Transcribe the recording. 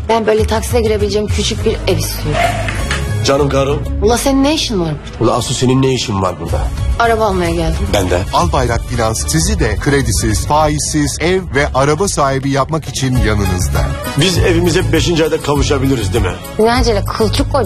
Ben böyle taksiye girebileceğim küçük bir ev istiyorum. Canım karım. Ula senin ne işin var? Ula asıl senin ne işin var burada? Araba almaya geldim. Ben de. Albayrak Finans sizi de kredisiz, faizsiz ev ve araba sahibi yapmak için yanınızda. Biz evimize 5. ayda kavuşabiliriz değil mi? Ne acele kılçık koca.